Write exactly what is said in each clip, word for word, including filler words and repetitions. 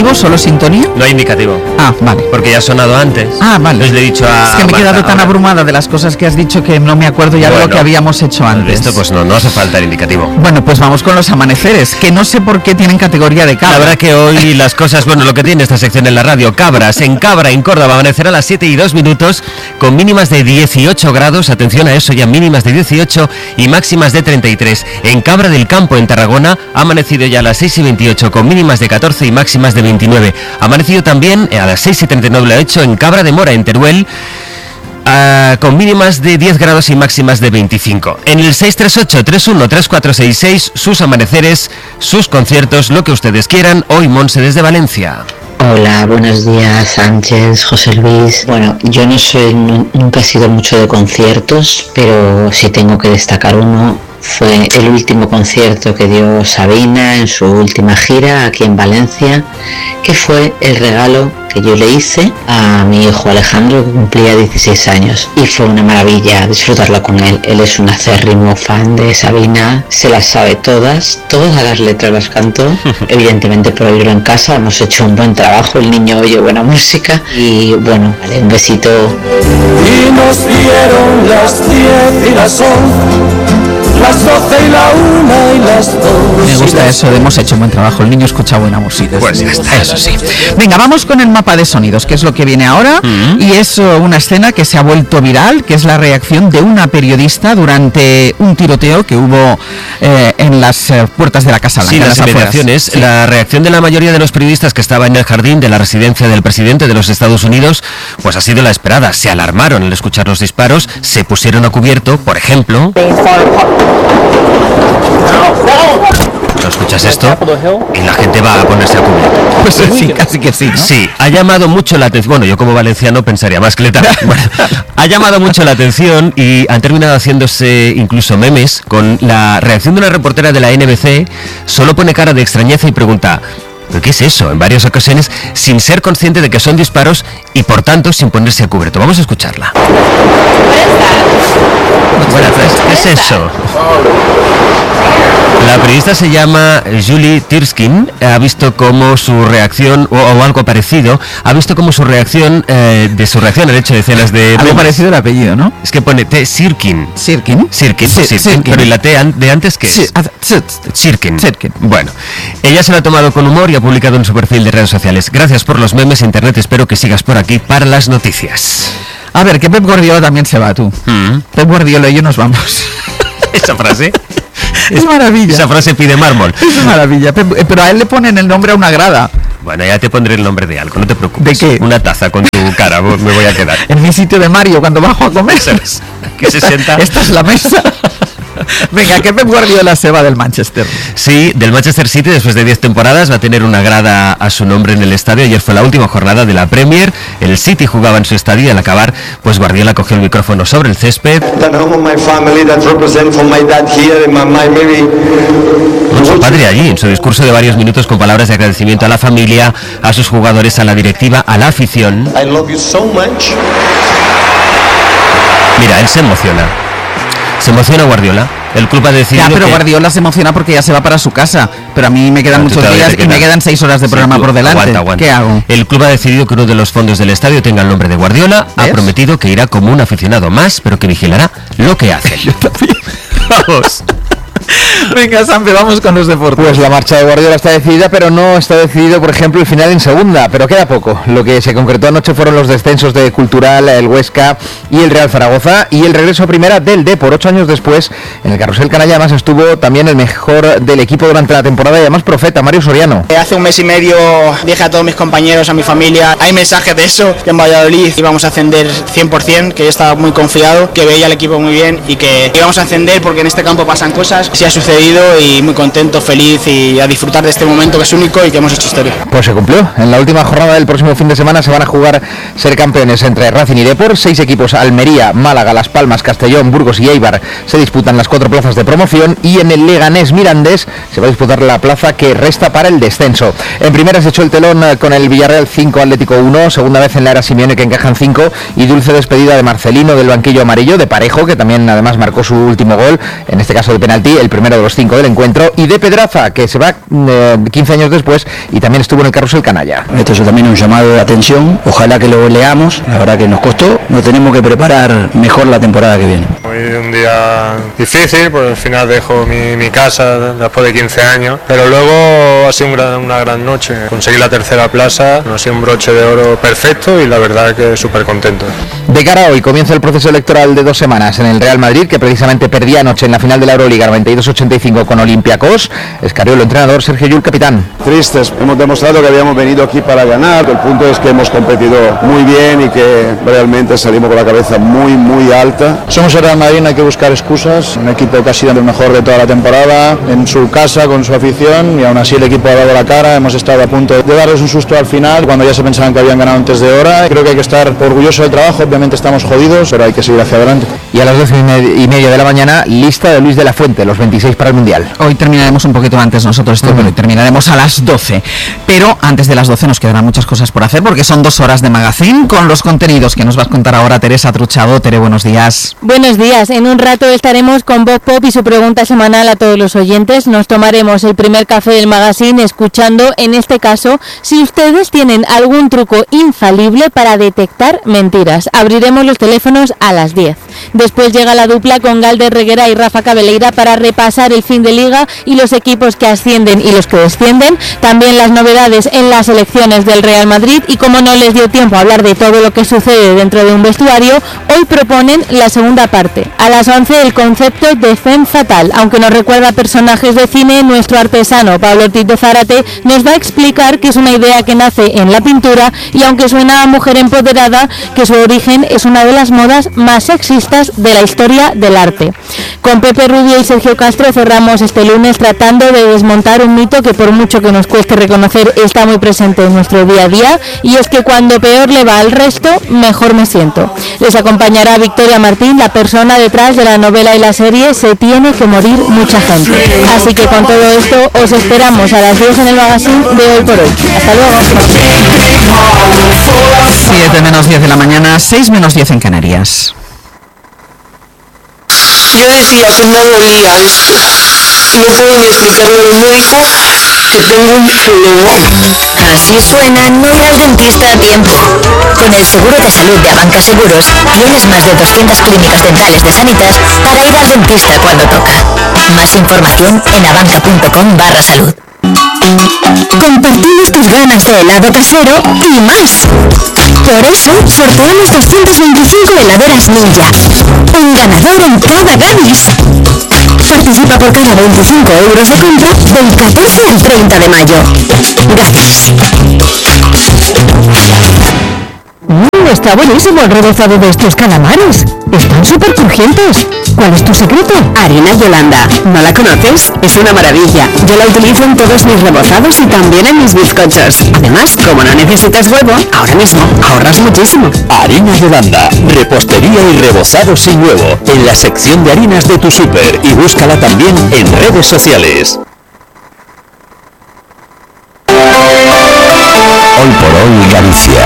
indicativo, solo sintonía? No hay indicativo. Ah, vale. Porque ya ha sonado antes. Ah, vale. Entonces le he dicho a Es que me he Marta, quedado tan ahora. abrumada de las cosas que has dicho que no me acuerdo ya Bueno, de lo que habíamos hecho antes. Esto pues no, no hace falta el indicativo. Bueno, pues vamos con los amaneceres, que no sé por qué tienen categoría de cabra. La verdad que hoy las cosas, bueno, lo que tiene esta sección en la radio, Cabras, en Cabra, en Córdoba, amanecerá a las siete y dos minutos con mínimas de dieciocho grados, atención a eso, ya mínimas de dieciocho y máximas de treinta y tres. En Cabra del Campo, en Tarragona, ha amanecido ya a las seis y veintiocho con mínimas de catorce y máximas de veintinueve. Ha amanecido también a las seis y treinta y nueve, lo ha hecho en Cabra de Mora, en Teruel, Uh, con mínimas de diez grados y máximas de veinticinco. En el seis tres ocho, tres uno tres cuatro seis seis, sus amaneceres, sus conciertos, lo que ustedes quieran. Hoy Monse desde Valencia. Hola, buenos días, Sánchez, José Luis. Bueno, yo no soy, no, nunca he sido mucho de conciertos, pero si tengo que destacar uno, fue el último concierto que dio Sabina en su última gira aquí en Valencia, que fue el regalo que yo le hice a mi hijo Alejandro, que cumplía dieciséis años, y fue una maravilla disfrutarlo con él. Él es un acérrimo fan de Sabina, se las sabe todas, todas las letras las cantó. Evidentemente por oírlo en casa hemos hecho un buen trabajo, el niño oye buena música y bueno, vale, un besito. Y nos dieron las diez y las once, las doce y la una y las dos. Me gusta eso de hemos hecho un buen trabajo, el niño escucha buena música. Pues ya está, eso sí. Venga, vamos con el mapa de sonidos, que es lo que viene ahora, mm-hmm. y es uh, una escena que se ha vuelto viral, que es la reacción de una periodista durante un tiroteo que hubo eh, en las uh, puertas de la Casa Blanca. Sí, las inmediaciones. Sí. La reacción de la mayoría de los periodistas que estaba en el jardín de la residencia del presidente de los Estados Unidos, pues ha sido la esperada. Se alarmaron al escuchar los disparos, se pusieron a cubierto, por ejemplo. ¿No escuchas esto? Y la gente va a ponerse a cubierto. Pues sí, casi que sí, ¿no? Sí, ha llamado mucho la atención. Bueno, yo como valenciano pensaría más que letal. Bueno, ha llamado mucho la atención y han terminado haciéndose incluso memes con la reacción de una reportera de la N B C. Solo pone cara de extrañeza y pregunta: ¿pero qué es eso? En varias ocasiones, sin ser consciente de que son disparos y por tanto sin ponerse a cubierto. Vamos a escucharla. Buenas tardes. ¿Qué es eso? La periodista se llama Julie Tirskin. Ha visto cómo su reacción, o, o algo parecido, ha visto cómo su reacción, eh, de su reacción al hecho de decenas de... Algo parecido el apellido, ¿no? Es que pone T. Sirkin. ¿Sirkin? Sirkin, sí, Sirkin. Sirkin. Pero ¿y la T an- de antes qué es? Sirkin. Sirkin. Bueno, ella se lo ha tomado con humor y ha publicado en su perfil de redes sociales. Gracias por los memes, internet, espero que sigas por aquí para las noticias. A ver, que Pep Guardiola también se va, tú. Mm. Pep Guardiola y yo nos vamos. Esa frase... Es maravilla. Esa frase pide mármol. Es maravilla, pero a él le ponen el nombre a una grada. Bueno, ya te pondré el nombre de algo, no te preocupes. ¿De qué? Una taza con tu cara, me voy a quedar. En mi sitio de Mario, cuando bajo a comer. ¿Sabes? Que se sienta. Esta es la mesa. Venga, que Pep Guardiola se va del Manchester. Sí, del Manchester City, después de diez temporadas, va a tener una grada a su nombre en el estadio. Ayer fue la última jornada de la Premier. El City jugaba en su estadio y al acabar, pues Guardiola cogió el micrófono sobre el césped. Con su padre allí, en su discurso de varios minutos, con palabras de agradecimiento a la familia, a sus jugadores, a la directiva, a la afición. I love you so much. Mira, él se emociona. Se emociona Guardiola. El club ha decidido. Ya, pero que... Guardiola se emociona porque ya se va para su casa. Pero a mí me quedan no, muchos días y me quedan seis horas de programa sí, por delante. Aguanta, aguanta. ¿Qué hago? El club ha decidido que uno de los fondos del estadio tenga el nombre de Guardiola. ¿Ves? Ha prometido que irá como un aficionado más, pero que vigilará lo que hace. Yo también. Vamos. Venga, Sampe, vamos con los deportes. Pues la marcha de Guardiola está decidida, pero no está decidido, por ejemplo, el final en segunda, pero queda poco. Lo que se concretó anoche fueron los descensos de Cultural, el Huesca y el Real Zaragoza, y el regreso a primera del D por ocho años después. En el carrusel canalla además estuvo también el mejor del equipo durante la temporada y además profeta, Mario Soriano. Hace un mes y medio dije a todos mis compañeros, a mi familia, hay mensajes de eso, que en Valladolid íbamos a ascender cien por ciento, que yo estaba muy confiado, que veía al equipo muy bien y que íbamos a ascender porque en este campo pasan cosas. Sí ha sucedido y muy contento, feliz y a disfrutar de este momento que es único y que hemos hecho historia. Pues se cumplió. En la última jornada del próximo fin de semana se van a jugar ser campeones entre Racing y Depor. Seis equipos: Almería, Málaga, Las Palmas, Castellón, Burgos y Eibar se disputan las cuatro plazas de promoción, y en el Leganés Mirandés se va a disputar la plaza que resta para el descenso. En primera se echó el telón con el Villarreal cinco, Atlético uno, segunda vez en la era Simeone que encajan cinco, y dulce despedida de Marcelino del banquillo amarillo, de Parejo, que también además marcó su último gol, en este caso de penalti, el primero de los cinco del encuentro, y de Pedraza, que se va eh, quince años después y también estuvo en el carrusel canalla. Esto es también un llamado de atención, ojalá que lo leamos, la verdad que nos costó, nos tenemos que preparar mejor la temporada que viene. Hoy un día difícil, pues al final dejo mi, mi casa después de quince años, pero luego ha sido un gran, una gran noche, conseguí la tercera plaza, ha sido un broche de oro perfecto y la verdad que súper contento. De cara a hoy comienza el proceso electoral de dos semanas en el Real Madrid, que precisamente perdía anoche en la final de la Euroliga noventa y dos ochenta y cinco con Olympiacos. Escariolo, entrenador, Sergio Llull, capitán. Tristes, hemos demostrado que habíamos venido aquí para ganar, el punto es que hemos competido muy bien y que realmente salimos con la cabeza muy muy alta. Somos el Real Madrid, no hay que buscar excusas, un equipo que ha sido el mejor de toda la temporada, en su casa, con su afición, y aún así el equipo ha dado la cara, hemos estado a punto de darles un susto al final, cuando ya se pensaban que habían ganado antes de hora. Creo que hay que estar orgulloso del trabajo, obviamente estamos jodidos, pero hay que seguir hacia adelante. Y a las doce y media de la mañana, lista de Luis de la Fuente, los veintiséis para el Mundial. Hoy terminaremos un poquito antes nosotros esto, uh-huh. pero terminaremos a las doce. Pero antes de las doce nos quedarán muchas cosas por hacer, porque son dos horas de magazine con los contenidos que nos vas a contar ahora Teresa Truchado. Tere, buenos días. Buenos días. En un rato estaremos con Voz Pop y su pregunta semanal a todos los oyentes. Nos tomaremos el primer café del magazine escuchando, en este caso, si ustedes tienen algún truco infalible para detectar mentiras. Abriremos los teléfonos a las diez. Después llega la dupla con Galder Reguera y Rafa Cabeleira para repasar el fin de liga y los equipos que ascienden y los que descienden. También las novedades en las elecciones del Real Madrid, y como no les dio tiempo a hablar de todo lo que sucede dentro de un vestuario, hoy proponen la segunda parte. A las once el concepto de femme fatal. Aunque nos recuerda a personajes de cine, nuestro artesano Pablo Ortiz de Zárate nos va a explicar que es una idea que nace en la pintura, y aunque suena a mujer empoderada, que su origen es una de las modas más sexistas de la historia del arte. Con Pepe Rubio y Sergio Castro cerramos este lunes tratando de desmontar un mito que, por mucho que nos cueste reconocer, está muy presente en nuestro día a día, y es que cuando peor le va al resto, mejor me siento. Les acompañará Victoria Martín, la persona detrás de la novela y la serie Se tiene que morir mucha gente. Así que con todo esto os esperamos a las diez en el magazine de Hoy por Hoy. Hasta luego. siete menos diez de la mañana, seis menos diez en Canarias. Yo decía que no dolía esto y no puedo ni explicarle al médico que tengo un problema. Así suena no ir al dentista a tiempo. Con el seguro de salud de Abanca Seguros tienes más de doscientas clínicas dentales de Sanitas para ir al dentista cuando toca. Más información en abanca.com barra salud. Compartimos tus ganas de helado casero y más. Por eso sorteamos doscientas veinticinco heladeras Ninja. Un ganador en cada Gamis. Participa por cada veinticinco euros de compra del catorce al treinta de mayo. Gracias. Mm, está buenísimo el rebozado de estos calamares. Están súper crujientes. ¿Cuál es tu secreto? Harina Yolanda. ¿No la conoces? Es una maravilla. Yo la utilizo en todos mis rebozados y también en mis bizcochos. Además, como no necesitas huevo, ahora mismo ahorras muchísimo. Harina Yolanda. Repostería y rebozado sin huevo. En la sección de harinas de tu súper. Y búscala también en redes sociales. Hoy por hoy Galicia.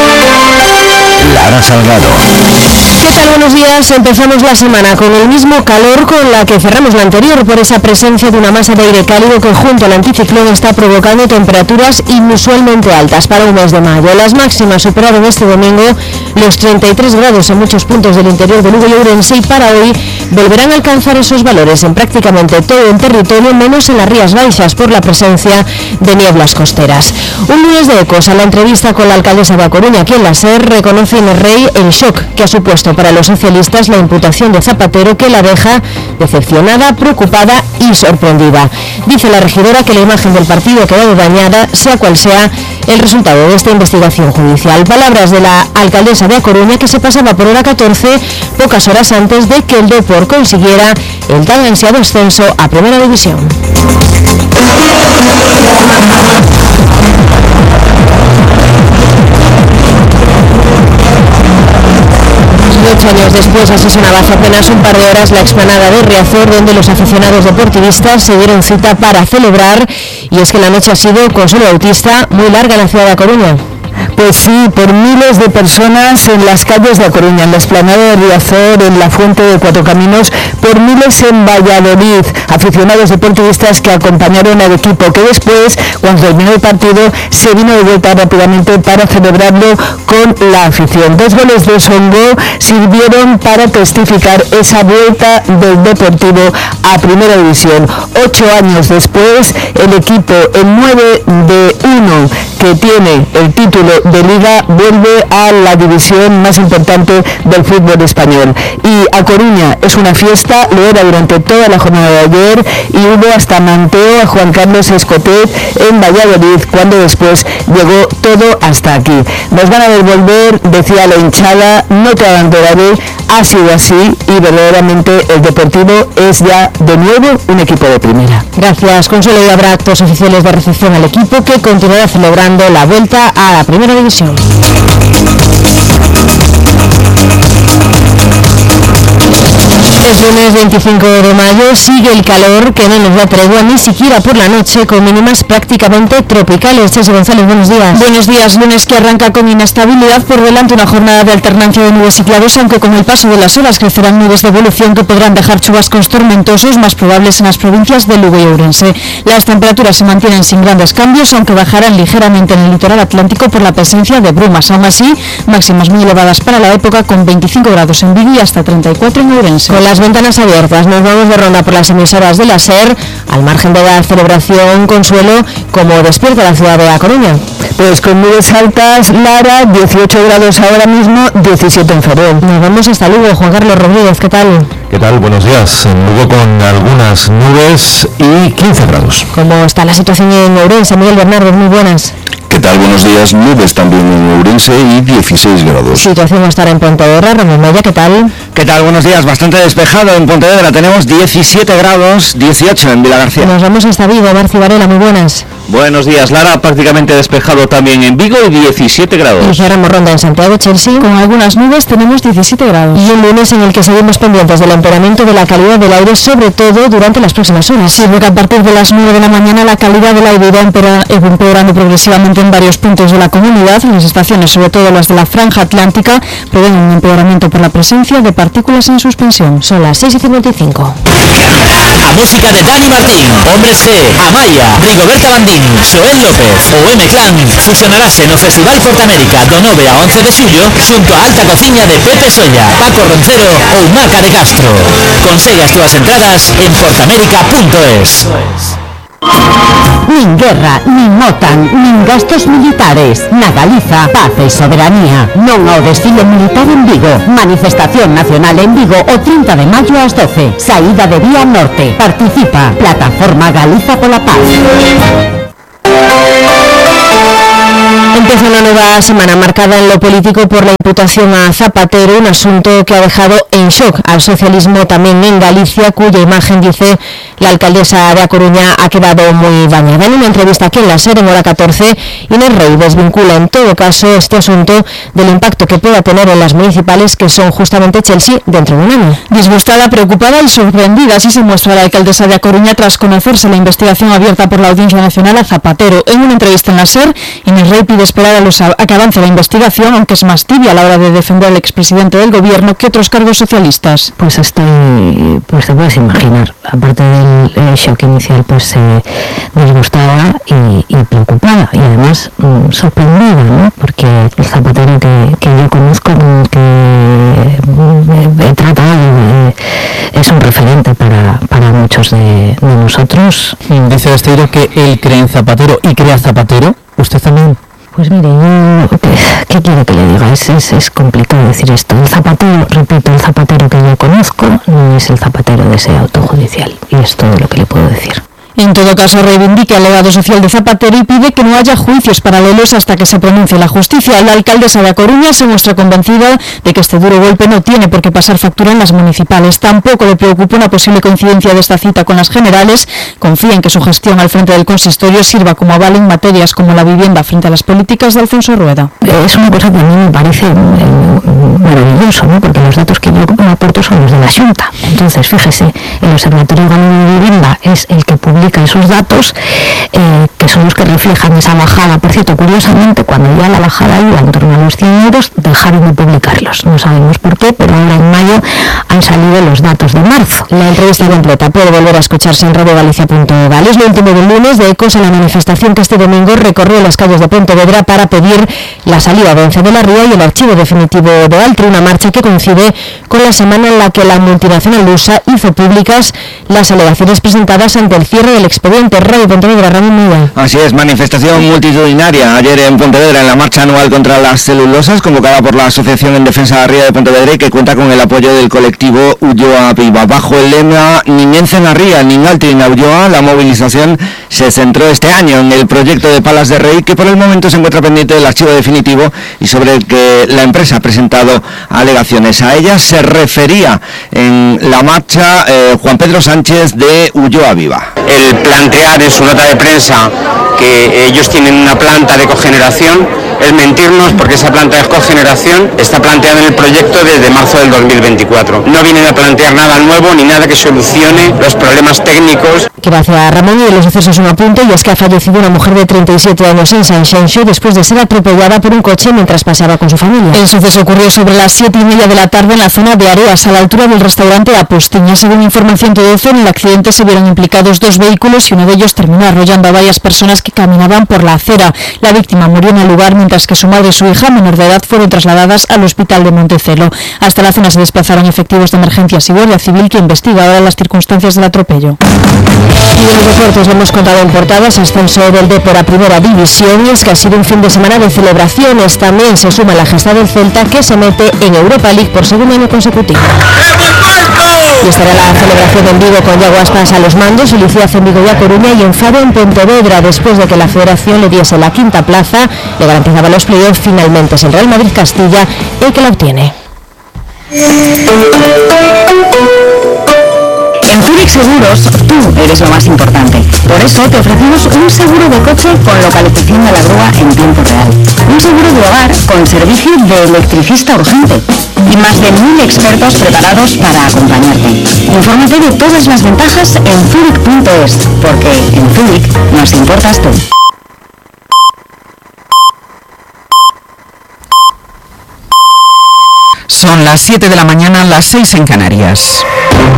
Lara Salgado. ¿Qué tal? Buenos días. Empezamos la semana con el mismo calor con la que cerramos la anterior, por esa presencia de una masa de aire cálido que junto al anticiclón está provocando temperaturas inusualmente altas para un mes de mayo. Las máximas superaron este domingo los treinta y tres grados en muchos puntos del interior de Lugo y Ourense, y para hoy volverán a alcanzar esos valores en prácticamente todo el territorio, menos en las Rías Baixas por la presencia de nieblas costeras. Un lunes de ecos a la entrevista con la alcaldesa de A Coruña, quien la SER reconoce en el Rey el shock que ha supuesto para los socialistas la imputación de Zapatero, que la deja decepcionada, preocupada y sorprendida. Dice la regidora que la imagen del partido ha quedado dañada, sea cual sea el resultado de esta investigación judicial. Palabras de la alcaldesa de A Coruña, que se pasaba por hora catorce pocas horas antes de que el Depor consiguiera el tan ansiado ascenso a Primera División. Ocho años después asesinaba hace apenas un par de horas la explanada de Riazor, donde los aficionados deportivistas se dieron cita para celebrar, y es que la noche ha sido, Consuelo Bautista, muy larga en la ciudad de A Coruña. Pues sí, por miles de personas en las calles de A Coruña, en la explanada de Riazor, en la Fuente de Cuatro Caminos, por miles en Valladolid, aficionados deportivistas que acompañaron al equipo, que después, cuando terminó el partido, se vino de vuelta rápidamente para celebrarlo con la afición. Dos goles de Songo sirvieron para testificar esa vuelta del Deportivo a Primera División. Ocho años después, el equipo, el nueve de uno, que tiene el título de Liga, vuelve a la división más importante del fútbol español. Y A Coruña es una fiesta, lo era durante toda la jornada de ayer, y hubo hasta manteo a Juan Carlos Escotet en Valladolid, cuando después llegó todo hasta aquí. Nos van a devolver, decía la hinchada, no te abandonaré, ha sido así, y verdaderamente el Deportivo es ya de nuevo un equipo de primera. Gracias, Consuelo. Y habrá actos oficiales de recepción al equipo, que continuará celebrando la vuelta a la Primera División. Es lunes veinticinco de mayo, sigue el calor que no nos da tregua ni siquiera por la noche, con mínimas prácticamente tropicales. César González, buenos días. Buenos días, lunes que arranca con inestabilidad, por delante una jornada de alternancia de nubes y claros, aunque con el paso de las horas crecerán nubes de evolución que podrán dejar chubascos tormentosos más probables en las provincias de Lugo y Ourense. Las temperaturas se mantienen sin grandes cambios, aunque bajarán ligeramente en el litoral atlántico por la presencia de brumas. Aún así, máximas muy elevadas para la época, con veinticinco grados en Vigo y hasta treinta y cuatro en Ourense. Con las ventanas abiertas nos vamos de ronda por las emisoras de la SER, al margen de la celebración, Consuelo, como despierta la ciudad de A Coruña. Pues con nubes altas, Lara, dieciocho grados ahora mismo, diecisiete en Ferrol. Nos vamos hasta Lugo. Juan Carlos Rodríguez, ¿qué tal? ¿Qué tal? Buenos días. En Lugo con algunas nubes y quince grados. ¿Cómo está la situación en Ourense? Miguel Bernardo, muy buenas. ¿Qué tal? Buenos días. Nubes también en Ourense y dieciséis grados. Situación a estar en Pontevedra. Ramón Moya, ¿qué tal? ¿Qué tal? Buenos días. Bastante despejado en Pontevedra. Tenemos diecisiete grados, dieciocho en Vilagarcía. Nos vamos hasta Vigo. Marci Varela, muy buenas. Buenos días, Lara. Prácticamente despejado también en Vigo y diecisiete grados. Y cerramos ronda en Santiago, Chelsea. Con algunas nubes tenemos diecisiete grados. Y un lunes en el que seguimos pendientes del empeoramiento de la calidad del aire, sobre todo durante las próximas horas. Sí, porque a partir de las nueve de la mañana la calidad del aire irá empeorando progresivamente en varios puntos de la comunidad. En las estaciones, sobre todo las de la franja atlántica, prevén un empeoramiento por la presencia de partículas en suspensión. Son las seis y cincuenta y cinco. A música de Dani Martín, Hombres G, Amaya, Rigoberta Bandini, Joel López o M-Clan fusionarase no Festival Portamérica do nove a once de xullo xunto a Alta Cociña de Pepe Solla, Paco Roncero ou Maca de Castro. Consegue as túas entradas en portamérica punto es. Nin guerra, nin OTAN, nin gastos militares. Na Galiza, paz e soberanía. Non ao desfile militar en Vigo. Manifestación nacional en Vigo o trinta de maio ás doce. Saída de Vía Norte. Participa Plataforma Galiza pola Paz. Empieza una nueva semana marcada en lo político por la imputación a Zapatero, un asunto que ha dejado en shock al socialismo también en Galicia, cuya imagen, dice la alcaldesa de A Coruña, ha quedado muy dañada. En una entrevista aquí en la SER, en hora catorce, Inés Rey desvincula en todo caso este asunto del impacto que pueda tener en las municipales, que son justamente Chelsea dentro de un año. Disgustada, preocupada y sorprendida, así se muestra la alcaldesa de A Coruña tras conocerse la investigación abierta por la Audiencia Nacional a Zapatero. En una entrevista en la SER, Inés Rey pide esperar a, los, a que avance la investigación, aunque es más tibia a la hora de defender al expresidente del gobierno que otros cargos socialistas. Pues estoy, pues te puedes imaginar, aparte del eh, shock inicial, pues eh, disgustada y, y preocupada y además mm, sorprendida, ¿no? Porque el Zapatero que, que yo conozco, que eh, he tratado, eh, es un referente para, para muchos de, de nosotros. Dice Besteiro que él cree en Zapatero y crea Zapatero. ¿Usted también? Pues mire, yo, ¿qué quiere que le diga? Es, es, es complicado decir esto. El Zapatero, repito, el Zapatero que yo conozco no es el Zapatero de ese auto judicial. Y es todo lo que le puedo decir. En todo caso, reivindica el legado social de Zapatero y pide que no haya juicios paralelos hasta que se pronuncie la justicia. La alcaldesa de A Coruña se muestra convencida de que este duro golpe no tiene por qué pasar factura en las municipales. Tampoco le preocupa una posible coincidencia de esta cita con las generales. Confía en que su gestión al frente del consistorio sirva como aval en materias como la vivienda frente a las políticas de Alfonso Rueda. Es una cosa que a mí me parece maravilloso, ¿no? Porque los datos que yo aporto son los de la Xunta. Entonces, fíjese, el Observatorio Galego de Vivienda es el que publica publica esos datos, eh, que son los que reflejan esa bajada. Por cierto, curiosamente, cuando ya la bajada iba en torno a los cien euros, dejaron de publicarlos. No sabemos por qué, pero ahora en mayo han salido los datos de marzo. La entrevista completa puede volver a escucharse en radio galicia punto gal. Es lo último del lunes de ecos a la manifestación que este domingo recorrió las calles de Pontevedra para pedir la salida de Ence de la Ría y el archivo definitivo de Altri, una marcha que coincide con la semana en la que la multinacional lusa hizo públicas las alegaciones presentadas ante el cierre del expediente. Radio Pontevedra, Ramón Muda. Así es, manifestación multitudinaria ayer en Pontevedra en la marcha anual contra las celulosas, convocada por la Asociación en Defensa de la Ría de Pontevedra y que cuenta con el apoyo del colectivo Ulloa Viva. Bajo el lema Nin Ence na Ría, nin Altri na Ulloa, la movilización se centró este año en el proyecto de Palas de Rey, que por el momento se encuentra pendiente del archivo definitivo y sobre el que la empresa ha presentado alegaciones. A ellas se refería en la marcha eh, Juan Pedro Sánchez de Ulloa Viva. El plantear en su nota de prensa que ellos tienen una planta de cogeneración es mentirnos, porque esa planta de cogeneración está planteada en el proyecto desde marzo del dos mil veinticuatro. No vienen a plantear nada nuevo ni nada que solucione los problemas técnicos. Que va hacia Ramón, y de los sucesos un apunte, y es que ha fallecido una mujer de treinta y siete años en Sanxenxo después de ser atropellada por un coche mientras paseaba con su familia. El suceso ocurrió sobre las siete y media de la tarde en la zona de Areas, a la altura del restaurante Apostiña. Según información Todece, en el accidente se vieron implicados dos vehículos y uno de ellos terminó arrollando a varias personas que caminaban por la acera. La víctima murió en el lugar, mientras que su madre y su hija, menor de edad, fueron trasladadas al hospital de Montecelo. Hasta la zona se desplazaron efectivos de emergencias y Guardia Civil, que investiga ahora las circunstancias del atropello. Y en los deportes lo hemos contado en portadas, ascenso del Depor a Primera División, y es que ha sido un fin de semana de celebraciones. También se suma la gesta del Celta, que se mete en Europa League por segundo año consecutivo. Y estará la celebración en Vigo con Iago Aspas a los mandos, y Lucía en Vigo y a Coruña, y enfado en Pontevedra después de que la Federación le diese la quinta plaza, le garantizaba los playoffs. Finalmente es el Real Madrid Castilla el que la obtiene. En Zurich Seguros, tú eres lo más importante. Por eso te ofrecemos un seguro de coche con localización de la grúa en tiempo real. Un seguro de hogar con servicio de electricista urgente. Y más de mil expertos preparados para acompañarte. Infórmate de todas las ventajas en zurich punto es, porque en Zurich nos importas tú. Son las siete de la mañana, las seis en Canarias.